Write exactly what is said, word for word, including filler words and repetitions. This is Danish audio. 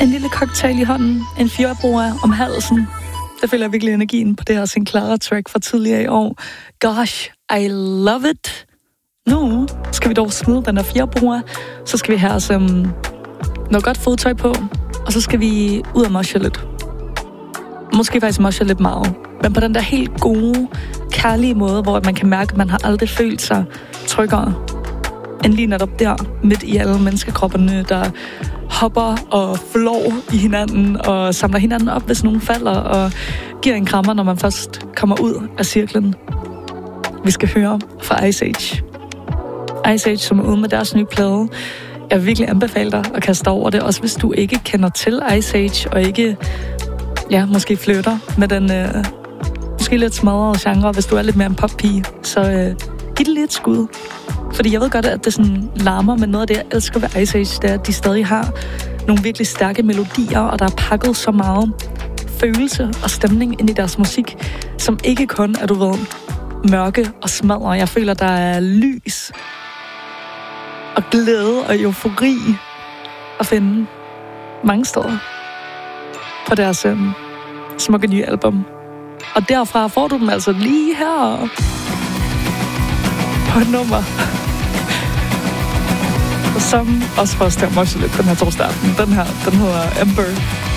En lille cocktail i hånden, en fjordbroer om halsen. Der føler jeg virkelig energien på det her Sinclair-track fra tidligere i år. Gosh, I love it. Nu skal vi dog smide den her fjordbroer. Så skal vi have som noget godt fodtøj på. Og så skal vi ud og moshe lidt. Måske faktisk moshe lidt meget. Men på den der helt gode, kærlige måde, hvor man kan mærke, at man har aldrig følt sig tryggere end lige netop der, midt i alle menneskekropperne, der hopper og flår i hinanden og samler hinanden op, hvis nogen falder, og giver en krammer, når man først kommer ud af cirklen. Vi skal høre fra Ice Age. Ice Age, som er ude med deres nye plade. Jeg vil virkelig anbefale dig at kaste over det, også hvis du ikke kender til Ice Age, og ikke, ja, måske flytter med den øh, måske lidt smadrede genre, hvis du er lidt mere en poppige, så øh, giv det lige et skud. Fordi jeg ved godt, at det sådan larmer, men noget af det, jeg elsker ved Ice Age, det er, at de stadig har nogle virkelig stærke melodier, og der er pakket så meget følelse og stemning ind i deres musik, som ikke kun er, du ved, mørke og smadre. Jeg føler, der er lys og glæde og eufori at finde mange steder på deres øhm, smukke nye album. Og derfra får du dem altså lige her på et nummer, som også får os til at moshe lidt den her torsdag aften. Den her, den hedder Ember.